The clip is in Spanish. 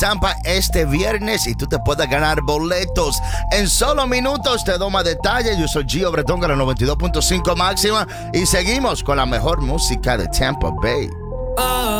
Tampa este viernes y tú te puedes ganar boletos. En solo minutos te doy más detalles. Yo soy Gio Bretón con la 92.5 máxima y seguimos con la mejor música de Tampa Bay.